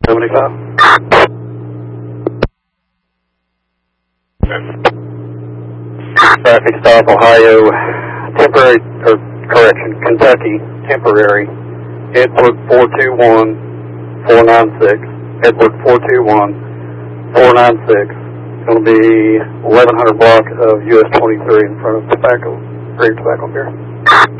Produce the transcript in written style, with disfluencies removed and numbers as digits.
75. Traffic stop, Ohio, temporary, or correction, Kentucky, temporary, Edward 421-496, Edward 421-496. It's going to be 1100 block of US 23 in front of Green Tobacco Beer.